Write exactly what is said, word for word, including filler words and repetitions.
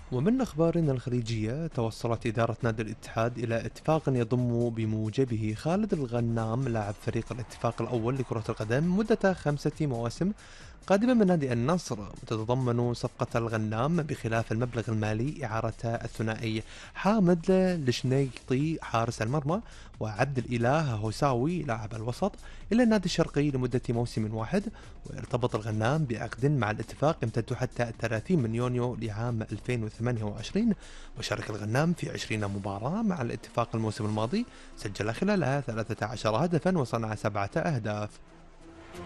ومن أخبارنا الخليجية، توصلت إدارة نادي الاتحاد إلى اتفاق يضم بموجبه خالد الغنام لاعب فريق الاتفاق الأول لكرة القدم مدة خمسة مواسم قادما من نادي النصر، وتتضمن صفقة الغنام بخلاف المبلغ المالي إعارة الثنائي حامد الشنيقطي حارس المرمى وعبد الإله هوساوي لاعب الوسط إلى النادي الشرقي لمدة موسم واحد. ويرتبط الغنام بعقد مع الاتفاق يمتد حتى ثلاثين من يونيو لعام ألفين وثمانية وعشرين. وشارك الغنام في عشرين مباراة مع الاتفاق الموسم الماضي، سجل خلالها ثلاثة عشر هدفا وصنع سبعة أهداف.